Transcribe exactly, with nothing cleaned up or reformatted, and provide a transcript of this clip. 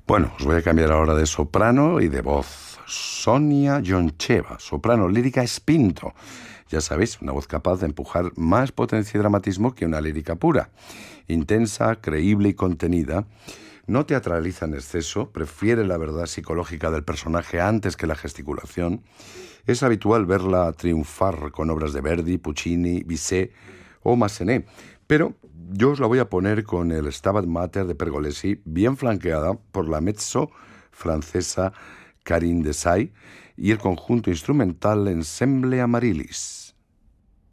Bueno, os voy a cambiar ahora de soprano y de voz. Sonia Yoncheva, soprano lírica Espinto. Ya sabéis, una voz capaz de empujar más potencia y dramatismo que una lírica pura. Intensa, creíble y contenida. No teatraliza en exceso, prefiere la verdad psicológica del personaje antes que la gesticulación. Es habitual verla triunfar con obras de Verdi, Puccini, Bizet o Massenet, pero yo os la voy a poner con el Stabat Mater de Pergolesi, bien flanqueada por la mezzo francesa Karine Desai y el conjunto instrumental Ensemble Amaryllis.